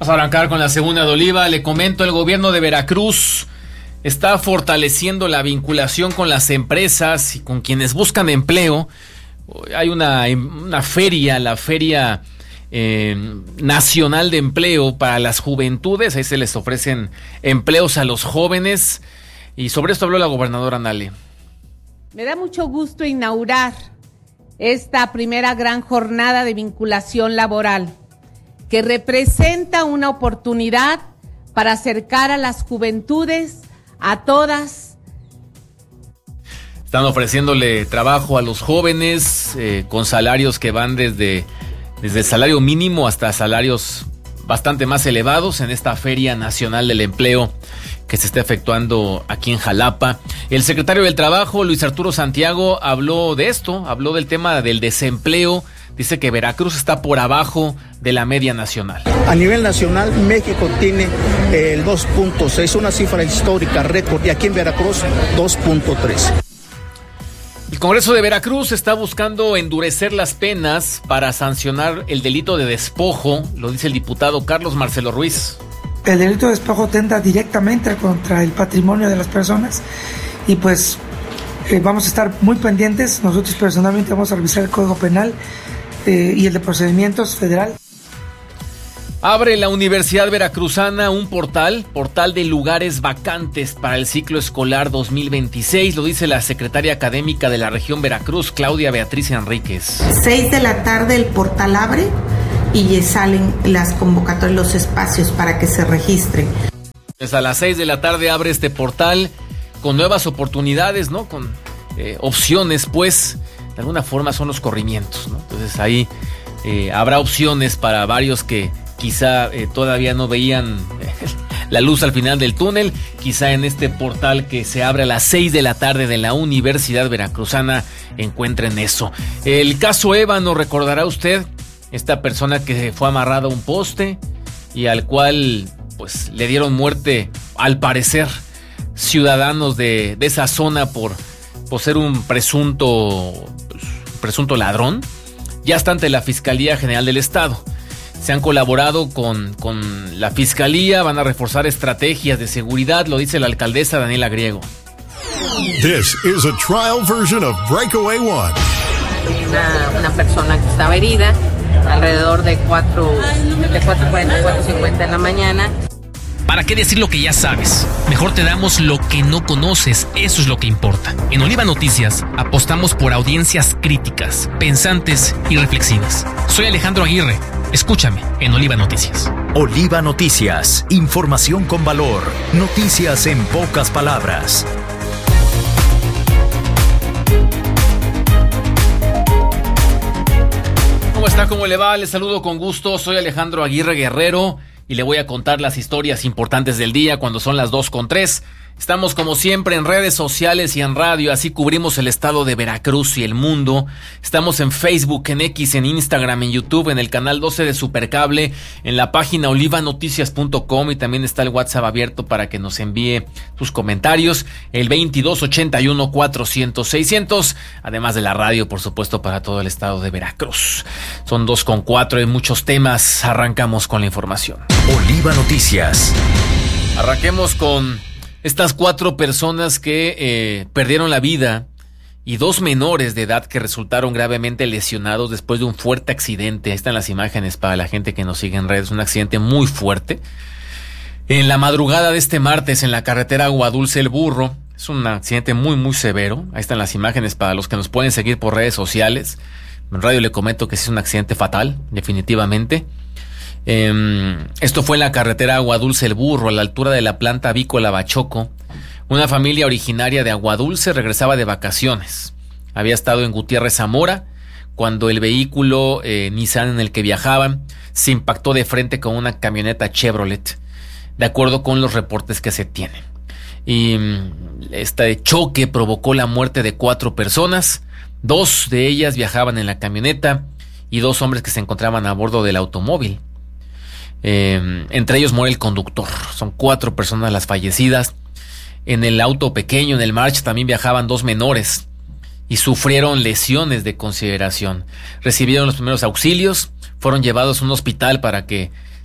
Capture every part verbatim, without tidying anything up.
Vamos a arrancar con la segunda de Oliva. Le comento, el gobierno de Veracruz está fortaleciendo la vinculación con las empresas y con quienes buscan empleo. Hay una, una feria, la Feria eh, Nacional de Empleo para las Juventudes. Ahí se les ofrecen empleos a los jóvenes. Y sobre esto habló la gobernadora Nale. Me da mucho gusto inaugurar esta primera gran jornada de vinculación laboral, que representa una oportunidad para acercar a las juventudes, a todas. Están ofreciéndole trabajo a los jóvenes eh, con salarios que van desde, desde el salario mínimo hasta salarios bastante más elevados en esta Feria Nacional del Empleo que se está efectuando aquí en Jalapa. El secretario del Trabajo, Luis Arturo Santiago, habló de esto, habló del tema del desempleo. Dice que Veracruz está por abajo de la media nacional. A nivel nacional, México tiene el dos punto seis, una cifra histórica, récord, y aquí en Veracruz, dos punto tres. El Congreso de Veracruz está buscando endurecer las penas para sancionar el delito de despojo, lo dice el diputado Carlos Marcelo Ruiz. El delito de despojo atenta directamente contra el patrimonio de las personas y pues eh, vamos a estar muy pendientes. Nosotros personalmente vamos a revisar el Código Penal eh, y el de Procedimientos Federal. Abre la Universidad Veracruzana un portal, portal de lugares vacantes para el ciclo escolar dos mil veintiséis, lo dice la secretaria académica de la región Veracruz, Claudia Beatriz Enríquez. Seis de la tarde el portal abre y salen las convocatorias, los espacios para que se registren. Pues a las seis de la tarde abre este portal con nuevas oportunidades, ¿no? Con eh, opciones, pues, de alguna forma son los corrimientos, ¿no? Entonces ahí eh, habrá opciones para varios que quizá eh, todavía no veían eh, la luz al final del túnel. Quizá en este portal que se abre a las seis de la tarde de la Universidad Veracruzana encuentren eso. El caso Ébano, recordará usted, esta persona que fue amarrada a un poste y al cual pues le dieron muerte, al parecer, ciudadanos de, de esa zona por, por ser un presunto, pues, presunto ladrón. Ya está ante la Fiscalía General del Estado. Se han colaborado con, con la Fiscalía, van a reforzar estrategias de seguridad, lo dice la alcaldesa Daniela Griego. This is a trial version of Breakaway One. Una, una persona que estaba herida alrededor de cuatro cuarenta, cuatro cincuenta en la mañana. ¿Para qué decir lo que ya sabes? Mejor te damos lo que no conoces, eso es lo que importa. En Oliva Noticias apostamos por audiencias críticas, pensantes y reflexivas. Soy Alejandro Aguirre, escúchame en Oliva Noticias. Oliva Noticias, información con valor, noticias en pocas palabras. ¿Cómo está? ¿Cómo le va? Les saludo con gusto, soy Alejandro Aguirre Guerrero y le voy a contar las historias importantes del día cuando son las dos con tres. Estamos como siempre en redes sociales y en radio, así cubrimos el estado de Veracruz y el mundo. Estamos en Facebook, en X, en Instagram, en YouTube, en el canal doce de Supercable, en la página oliva noticias punto com y también está el WhatsApp abierto para que nos envíe sus comentarios, el veintidós ochenta y uno cuatrocientos seiscientos, además de la radio, por supuesto, para todo el estado de Veracruz. Son dos con cuatro y muchos temas. Arrancamos con la información. Oliva Noticias. Arranquemos con estas cuatro personas que eh, perdieron la vida y dos menores de edad que resultaron gravemente lesionados después de un fuerte accidente. Ahí están las imágenes para la gente que nos sigue en redes. Un accidente muy fuerte. En la madrugada de este martes en la carretera Aguadulce El Burro. Es un accidente muy muy severo. Ahí están las imágenes para los que nos pueden seguir por redes sociales. En radio le comento que sí es un accidente fatal, definitivamente. Eh, esto fue en la carretera Aguadulce El Burro, a la altura de la planta avícola Bachoco. Una familia originaria de Aguadulce regresaba de vacaciones. Había estado en Gutiérrez, Zamora, cuando el vehículo eh, Nissan en el que viajaban se impactó de frente con una camioneta Chevrolet, de acuerdo con los reportes que se tienen. Y este choque provocó la muerte de cuatro personas. Dos de ellas viajaban en la camioneta y dos hombres que se encontraban a bordo del automóvil. Eh, entre ellos muere el conductor. Son cuatro personas las fallecidas. En el auto pequeño, en el March, también viajaban dos menores y sufrieron lesiones de consideración. Recibieron los primeros auxilios, fueron llevados a un hospital para que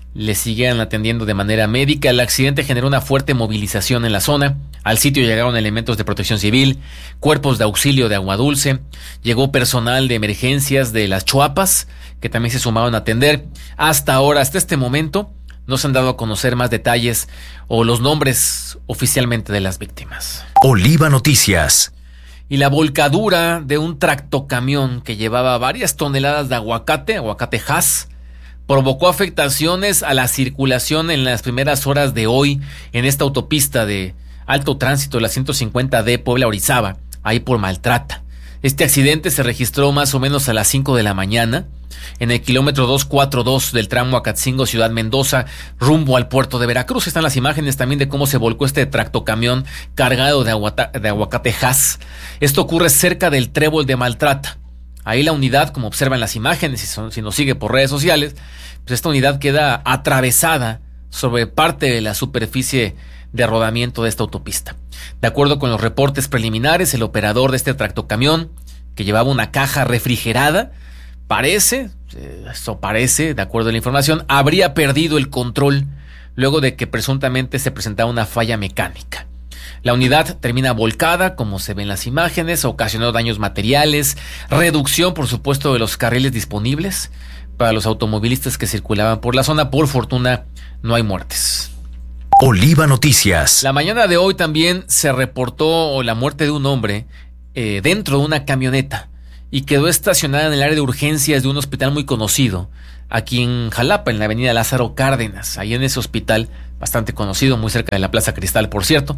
le siguen atendiendo de manera médica. El accidente generó una fuerte movilización en la zona. Al sitio llegaron elementos de protección civil, cuerpos de auxilio de Agua Dulce, llegó personal de emergencias de las Chuapas, que también se sumaron a atender. Hasta ahora, hasta este momento, no se han dado a conocer más detalles o los nombres oficialmente de las víctimas. Oliva Noticias. Y la volcadura de un tractocamión que llevaba varias toneladas de aguacate, aguacate Hass, provocó afectaciones a la circulación en las primeras horas de hoy en esta autopista de alto tránsito, la ciento cincuenta D Puebla-Orizaba, ahí por Maltrata. Este accidente se registró más o menos a las cinco de la mañana en el kilómetro doscientos cuarenta y dos del tramo Acatzingo, Ciudad Mendoza, rumbo al puerto de Veracruz. Están las imágenes también de cómo se volcó este tractocamión cargado de, aguata, de aguacate Hass. Esto ocurre cerca del trébol de Maltrata. Ahí la unidad, como observan las imágenes, si, son, si nos sigue por redes sociales, pues esta unidad queda atravesada sobre parte de la superficie de rodamiento de esta autopista. De acuerdo con los reportes preliminares, el operador de este tractocamión, que llevaba una caja refrigerada, parece, eso parece, de acuerdo a la información, habría perdido el control luego de que presuntamente se presentaba una falla mecánica. La unidad termina volcada, como se ven en las imágenes, ocasionó daños materiales, reducción, por supuesto, de los carriles disponibles para los automovilistas que circulaban por la zona. Por fortuna, no hay muertes. Oliva Noticias. La mañana de hoy también se reportó la muerte de un hombre eh, dentro de una camioneta y quedó estacionada en el área de urgencias de un hospital muy conocido, aquí en Jalapa, en la avenida Lázaro Cárdenas. Ahí en ese hospital, bastante conocido, muy cerca de la Plaza Cristal, por cierto,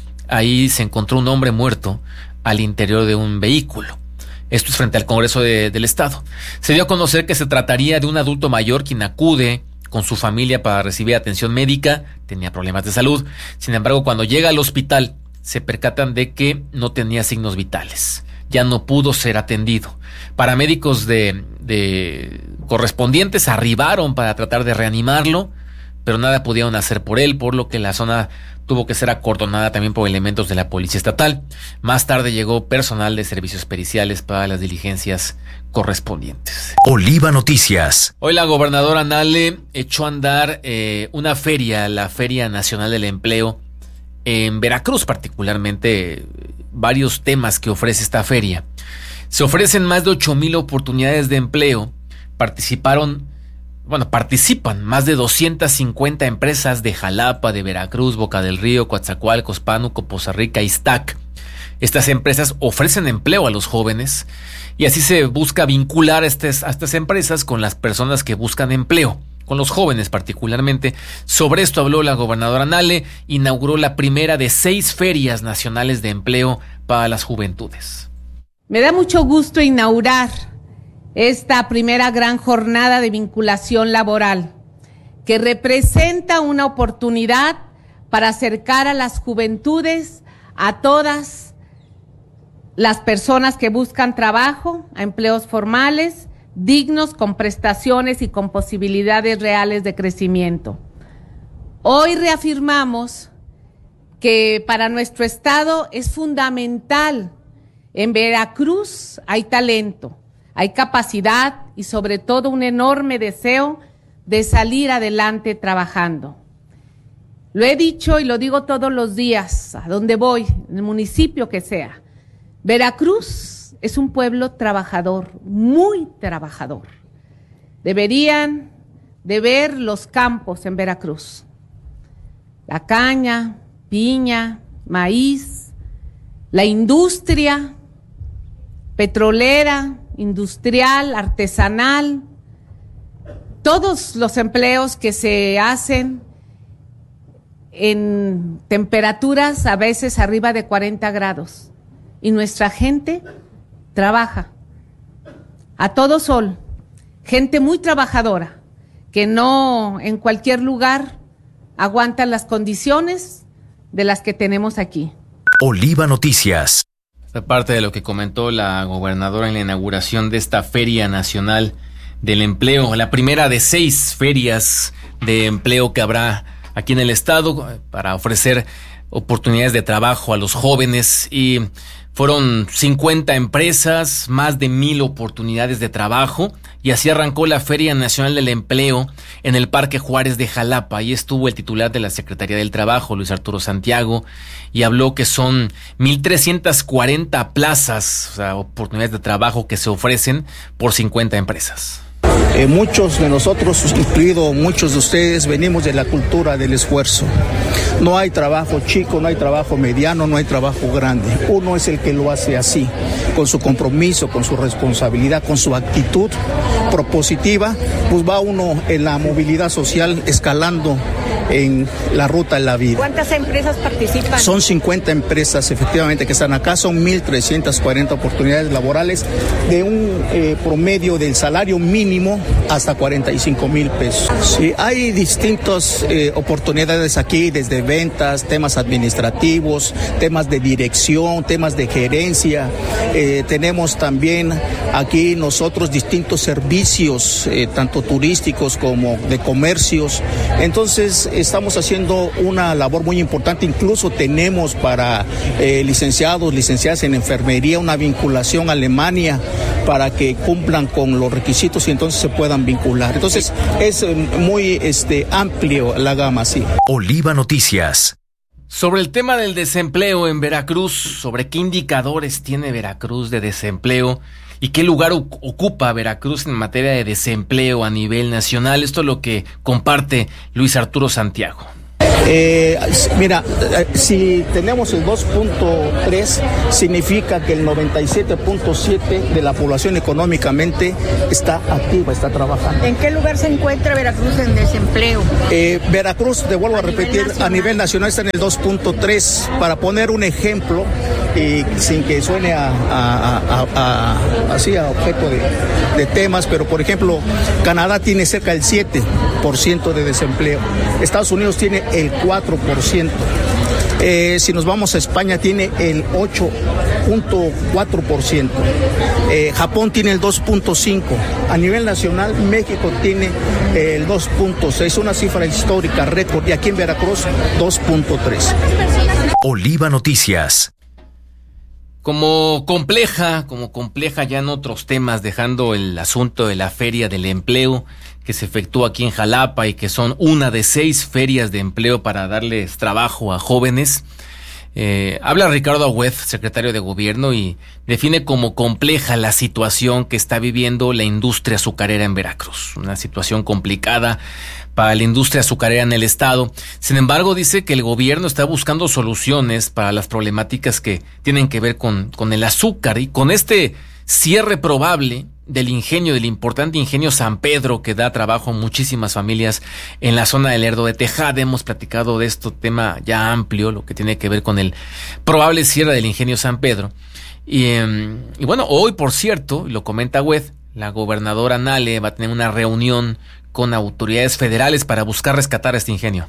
ahí se encontró un hombre muerto al interior de un vehículo. Esto es frente al Congreso de, del Estado. Se dio a conocer que se trataría de un adulto mayor quien acude con su familia para recibir atención médica, tenía problemas de salud. Sin embargo, cuando llega al hospital, se percatan de que no tenía signos vitales. Ya no pudo ser atendido. Paramédicos de, de correspondientes arribaron para tratar de reanimarlo, pero nada pudieron hacer por él, por lo que la zona tuvo que ser acordonada también por elementos de la Policía Estatal. Más tarde llegó personal de servicios periciales para las diligencias correspondientes. Oliva Noticias. Hoy la gobernadora Nale echó a andar eh, una feria, la Feria Nacional del Empleo, en Veracruz particularmente, varios temas que ofrece esta feria. Se ofrecen más de ocho mil oportunidades de empleo. Participaron, bueno, participan más de doscientas cincuenta empresas de Jalapa, de Veracruz, Boca del Río, Coatzacoalcos, Pánuco, Poza Rica, Iztac. Estas empresas ofrecen empleo a los jóvenes y así se busca vincular a estas, a estas empresas con las personas que buscan empleo, con los jóvenes particularmente. Sobre esto habló la gobernadora Nale, inauguró la primera de seis ferias nacionales de empleo para las juventudes. Me da mucho gusto inaugurar esta primera gran jornada de vinculación laboral, que representa una oportunidad para acercar a las juventudes a todas las personas que buscan trabajo, a empleos formales, dignos, con prestaciones y con posibilidades reales de crecimiento. Hoy reafirmamos que para nuestro estado es fundamental. En Veracruz hay talento, hay capacidad y sobre todo un enorme deseo de salir adelante trabajando. Lo he dicho y lo digo todos los días, a donde voy, en el municipio que sea. Veracruz es un pueblo trabajador, muy trabajador. Deberían de ver los campos en Veracruz. La caña, piña, maíz, la industria petrolera, industrial, artesanal, todos los empleos que se hacen en temperaturas a veces arriba de cuarenta grados. Y nuestra gente trabaja a todo sol, gente muy trabajadora, que no en cualquier lugar aguantan las condiciones de las que tenemos aquí. Oliva Noticias. Parte de lo que comentó la gobernadora en la inauguración de esta Feria Nacional del Empleo, la primera de seis ferias de empleo que habrá aquí en el estado para ofrecer oportunidades de trabajo a los jóvenes y fueron cincuenta empresas, más de mil oportunidades de trabajo, y así arrancó la Feria Nacional del Empleo en el Parque Juárez de Jalapa. Ahí estuvo el titular de la Secretaría del Trabajo, Luis Arturo Santiago, y habló que son mil trescientas cuarenta plazas, o sea, oportunidades de trabajo que se ofrecen por cincuenta empresas. Eh, muchos de nosotros, incluido muchos de ustedes, venimos de la cultura del esfuerzo. No hay trabajo chico, no hay trabajo mediano, no hay trabajo grande. Uno es el que lo hace así, con su compromiso, con su responsabilidad, con su actitud propositiva, pues va uno en la movilidad social escalando en la ruta de la vida. ¿Cuántas empresas participan? Son cincuenta empresas efectivamente que están acá, son mil trescientas cuarenta oportunidades laborales de un eh, promedio del salario mínimo hasta cuarenta y cinco mil pesos. Sí, hay distintas eh, oportunidades aquí, desde ventas, temas administrativos, temas de dirección, temas de gerencia. Eh, tenemos también aquí nosotros distintos servicios, eh, tanto turísticos como de comercios. Entonces, estamos haciendo una labor muy importante. Incluso tenemos para eh, licenciados, licenciadas en enfermería, una vinculación a Alemania para que cumplan con los requisitos y entonces se puedan vincular. Entonces es eh, muy este, amplio la gama, sí. Oliva Noticias. Sobre el tema del desempleo en Veracruz, sobre qué indicadores tiene Veracruz de desempleo y qué lugar ocupa Veracruz en materia de desempleo a nivel nacional. Esto es lo que comparte Luis Arturo Santiago. Eh, mira, si tenemos el dos punto tres, significa que el noventa y siete punto siete de la población económicamente está activa, está trabajando. ¿En qué lugar se encuentra Veracruz en desempleo? Eh, Veracruz, te vuelvo a, a repetir, a nivel nacional está en el dos punto tres. Para poner un ejemplo, y sin que suene a, a, a, a, así a objeto de, de temas, pero por ejemplo, Canadá tiene cerca del siete por ciento de desempleo, Estados Unidos tiene el cuatro por ciento. Eh, si nos vamos a España, tiene el ocho punto cuatro por ciento. Eh, Japón tiene el dos punto cinco. A nivel nacional, México tiene el dos punto seis, una cifra histórica, récord. Y aquí en Veracruz, dos punto tres. Oliva Noticias. Como compleja, como compleja ya en otros temas, dejando el asunto de la Feria del Empleo que se efectúa aquí en Jalapa y que son una de seis ferias de empleo para darles trabajo a jóvenes. Eh, habla Ricardo Agüed, secretario de Gobierno, y define como compleja la situación que está viviendo la industria azucarera en Veracruz. Una situación complicada para la industria azucarera en el estado. Sin embargo, dice que el gobierno está buscando soluciones para las problemáticas que tienen que ver con, con el azúcar y con este cierre probable del ingenio, del importante ingenio San Pedro, que da trabajo a muchísimas familias en la zona del Lerdo de Tejada. Hemos platicado de este tema ya amplio, lo que tiene que ver con el probable cierre del ingenio San Pedro. Y, eh, y bueno, hoy, por cierto, lo comenta Agüed, la gobernadora Nale va a tener una reunión con autoridades federales para buscar rescatar este ingenio.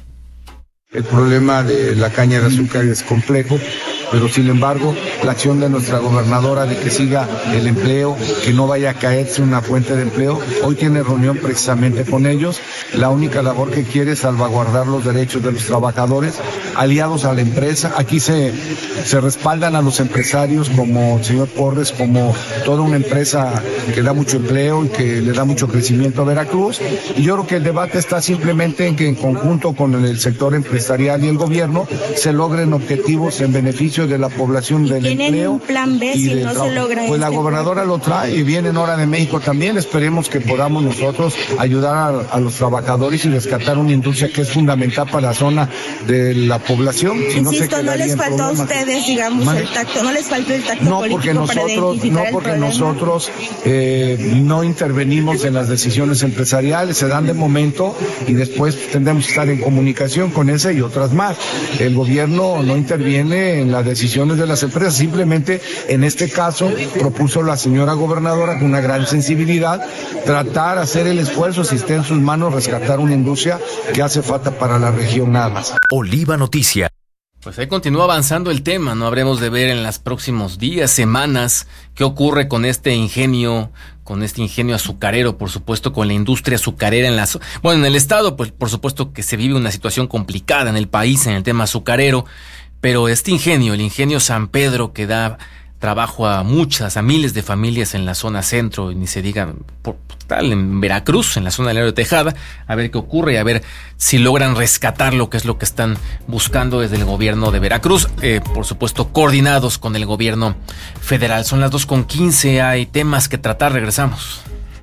El problema de la caña de azúcar es complejo, pero sin embargo la acción de nuestra gobernadora de que siga el empleo, que no vaya a caerse una fuente de empleo, hoy tiene reunión precisamente con ellos. La única labor que quiere es salvaguardar los derechos de los trabajadores, aliados a la empresa. Aquí se, se respaldan a los empresarios como el señor Porres, como toda una empresa que da mucho empleo y que le da mucho crecimiento a Veracruz. Y yo creo que el debate está simplemente en que en conjunto con el sector empresarial y el gobierno se logren objetivos en beneficio de la población del empleo. ¿Tienen un plan B si no se logra Pues la gobernadora lo trae y viene en Hora de México también. Esperemos que podamos nosotros ayudar a, a los trabajadores y rescatar una industria que es fundamental para la zona de la población. Si Insisto, no, no les faltó a ustedes, digamos, ¿Mane? el tacto, no les faltó el tacto no, político porque nosotros, para no porque nosotros eh, no intervenimos en las decisiones empresariales, se dan de momento y después tendremos que estar en comunicación con esa y otras más. El gobierno no interviene en las decisiones de las empresas, simplemente en este caso propuso la señora gobernadora con una gran sensibilidad tratar, hacer el esfuerzo, si está en sus manos, rescatar una industria que hace falta para la región nada más. Oliva Noticias. Pues ahí continúa avanzando el tema, no habremos de ver en los próximos días, semanas, qué ocurre con este ingenio, con este ingenio azucarero, por supuesto, con la industria azucarera en la, bueno, en el estado, pues por supuesto que se vive una situación complicada en el país en el tema azucarero, pero este ingenio, el ingenio San Pedro, que da trabajo a muchas, a miles de familias en la zona centro, y ni se diga por, tal, en Veracruz, en la zona del Laredo de Tejada, a ver qué ocurre y a ver si logran rescatar lo que es lo que están buscando desde el gobierno de Veracruz, eh, por supuesto coordinados con el gobierno federal. Son las dos con quince, hay temas que tratar, regresamos.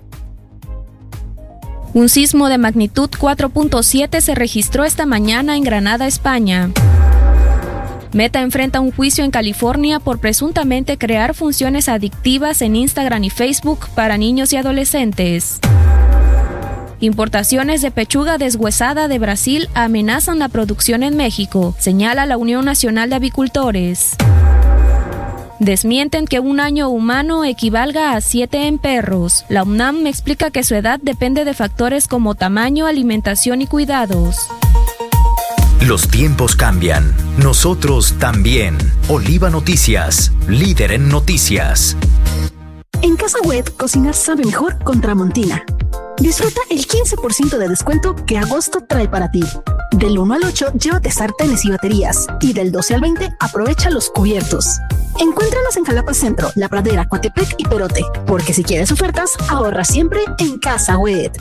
Un sismo de magnitud cuatro punto siete se registró esta mañana en Granada, España. Meta enfrenta un juicio en California por presuntamente crear funciones adictivas en Instagram y Facebook para niños y adolescentes. Importaciones de pechuga deshuesada de Brasil amenazan la producción en México, señala la Unión Nacional de Avicultores. Desmienten que un año humano equivalga a siete en perros. La UNAM explica que su edad depende de factores como tamaño, alimentación y cuidados. Los tiempos cambian, nosotros también. Oliva Noticias, líder en noticias. En Casa Wet, cocinar sabe mejor con Tramontina. Disfruta el quince por ciento de descuento que agosto trae para ti. Del uno al ocho, llévate sartenes y baterías. Y del doce al veinte, aprovecha los cubiertos. Encuéntranos en Jalapa Centro, La Pradera, Coatepec y Perote. Porque si quieres ofertas, ahorra siempre en Casa Wet.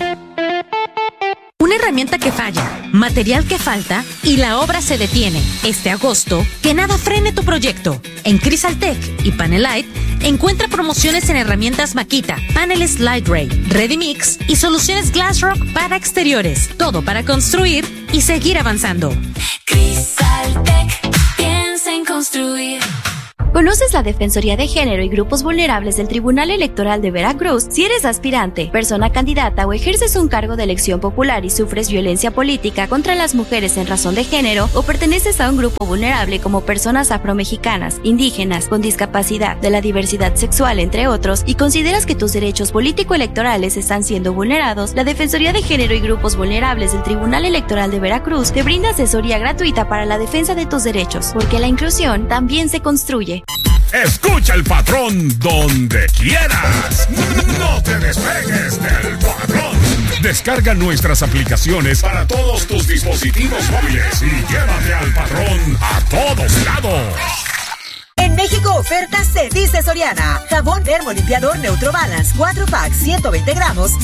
Una herramienta que falla, material que falta y la obra se detiene. Este agosto, que nada frene tu proyecto. En Crisaltec y Panelite, encuentra promociones en herramientas Makita, paneles Lightray, Ready Mix y soluciones Glassrock para exteriores. Todo para construir y seguir avanzando. Crisaltec, piensa en construir. ¿Conoces la Defensoría de Género y Grupos Vulnerables del Tribunal Electoral de Veracruz? Si eres aspirante, persona candidata o ejerces un cargo de elección popular y sufres violencia política contra las mujeres en razón de género o perteneces a un grupo vulnerable como personas afromexicanas, indígenas, con discapacidad, de la diversidad sexual, entre otros, y consideras que tus derechos político-electorales están siendo vulnerados, la Defensoría de Género y Grupos Vulnerables del Tribunal Electoral de Veracruz te brinda asesoría gratuita para la defensa de tus derechos, porque la inclusión también se construye. Escucha el patrón donde quieras. No te despegues del patrón. Descarga nuestras aplicaciones para todos tus dispositivos móviles y llévate al patrón a todos lados. En México, ofertas se dice Soriana. Jabón termo limpiador Neutro Balance, cuatro packs, ciento veinte gramos,